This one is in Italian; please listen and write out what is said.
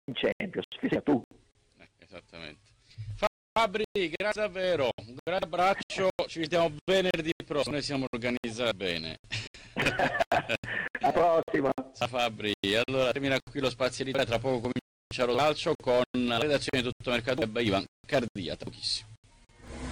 in Champions, fissa tu. Esattamente. Fabri, grazie davvero, un grande abbraccio, ci vediamo venerdì prossimo, noi siamo organizzati bene. Alla prossima. Ciao Fabri, allora termina qui lo spazio editore, tra poco comincerò il calcio con la redazione di Tutto Mercato Web, Ivan Cardia, tra pochissimo.